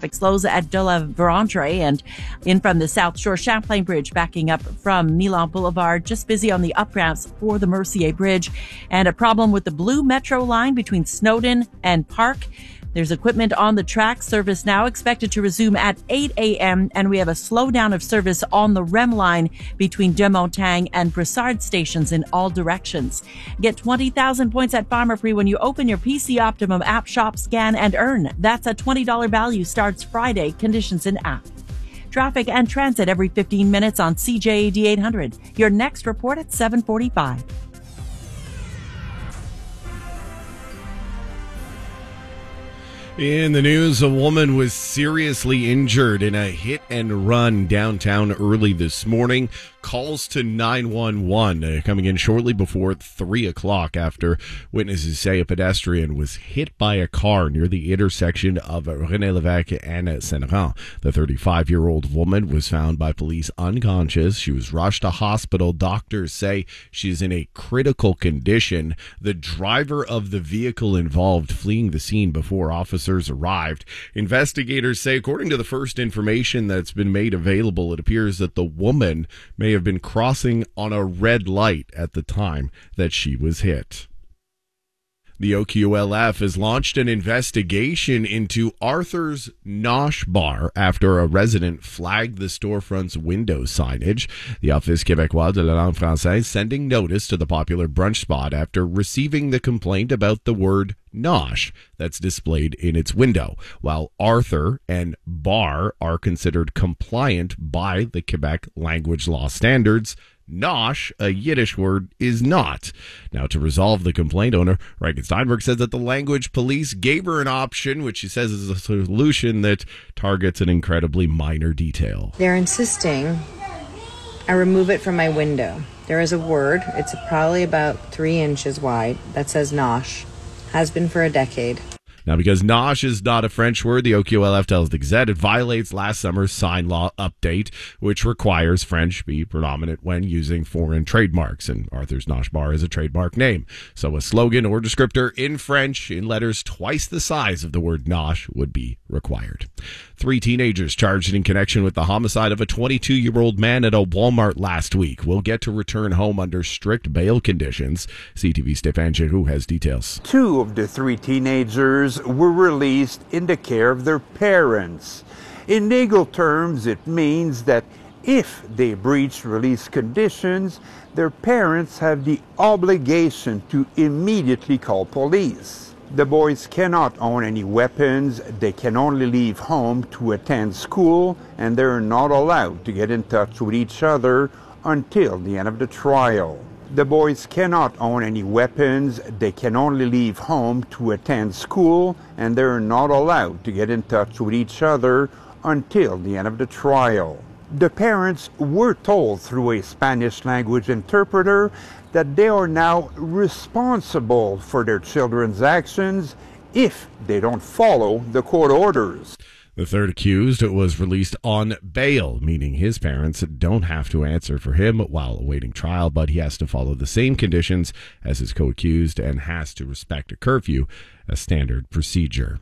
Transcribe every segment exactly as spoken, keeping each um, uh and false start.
traffic slows at De La Vérendrye and in from the South Shore. Champlain Bridge backing up from Milan Boulevard. Just busy on the up ramps for the Mercier Bridge. And a problem with the Blue Metro line between Snowden and Park. There's equipment on the track. Service now expected to resume at eight a.m. And we have a slowdown of service on the R E M line between De Montagne and Brossard stations in all directions. Get twenty thousand points at Pharmaprix when you open your P C Optimum app, shop, scan, and earn. That's a twenty dollars value. Starts Friday. Conditions in app. Traffic and transit every fifteen minutes on C J A D eight hundred. Your next report at seven forty-five. In the news, a woman was seriously injured in a hit and run downtown early this morning. Calls to nine one one uh, coming in shortly before three o'clock after witnesses say a pedestrian was hit by a car near the intersection of René Lévesque and Saint-Laurent. The thirty-five-year-old woman was found by police unconscious. She was rushed to hospital. Doctors say she's in a critical condition. The driver of the vehicle involved fleeing the scene before officers arrived. Investigators say, according to the first information that's been made available, it appears that the woman may have been crossing on a red light at the time that she was hit. The O Q L F has launched an investigation into Arthur's Nosh Bar after a resident flagged the storefront's window signage. The Office Québécois de la Langue Française sending notice to the popular brunch spot after receiving the complaint about the word nosh that's displayed in its window. While Arthur and bar are considered compliant by the Quebec language law standards, nosh, a Yiddish word, is not. Now, to resolve the complaint, owner Reagan Steinberg says that the language police gave her an option, which she says is a solution that targets an incredibly minor detail. They're insisting I remove it from my window. There is a word, it's probably about three inches wide, that says nosh. Has been for a decade. Now, because nosh is not a French word, the O Q L F tells the Gazette it violates last summer's sign law update, which requires French be predominant when using foreign trademarks, and Arthur's Nosh Bar is a trademark name. So a slogan or descriptor in French in letters twice the size of the word nosh would be required. Three teenagers charged in connection with the homicide of a twenty-two-year-old man at a Walmart last week will get to return home under strict bail conditions. C T V Stéphane Giroux has details. Two of the three teenagers were released in the care of their parents. In legal terms, it means that if they breach release conditions, their parents have the obligation to immediately call police. The boys cannot own any weapons, they can only leave home to attend school, and they're not allowed to get in touch with each other until the end of the trial. The boys cannot own any weapons, they can only leave home to attend school, and they're not allowed to get in touch with each other until the end of the trial. The parents were told through a Spanish language interpreter that they are now responsible for their children's actions if they don't follow the court orders. The third accused was released on bail, meaning his parents don't have to answer for him while awaiting trial, but he has to follow the same conditions as his co-accused and has to respect a curfew, a standard procedure.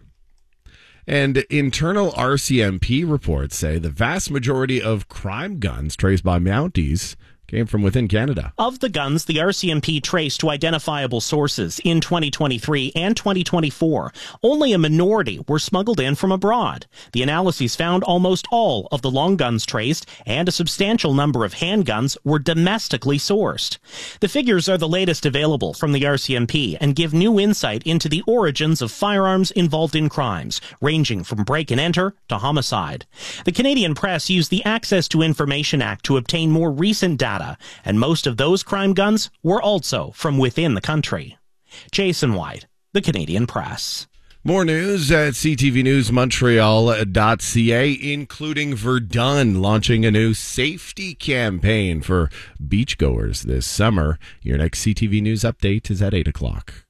And internal R C M P reports say the vast majority of crime guns traced by Mounties came from within Canada. Of the guns the R C M P traced to identifiable sources in twenty twenty-three and twenty twenty-four, only a minority were smuggled in from abroad. The analyses found almost all of the long guns traced and a substantial number of handguns were domestically sourced. The figures are the latest available from the R C M P and give new insight into the origins of firearms involved in crimes, ranging from break and enter to homicide. The Canadian Press used the Access to Information Act to obtain more recent data, and most of those crime guns were also from within the country. Jason White, the Canadian Press. More news at C T V News Montreal dot C A, including Verdun launching a new safety campaign for beachgoers this summer. Your next C T V News update is at eight o'clock.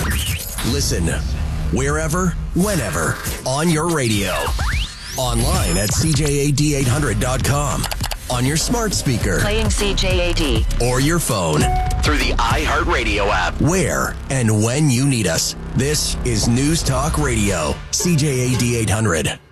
Listen wherever, whenever, on your radio. Online at C J A D eight hundred dot com. On your smart speaker. Playing C J A D. Or your phone. Through the iHeartRadio app. Where and when you need us. This is News Talk Radio. C J A D eight hundred.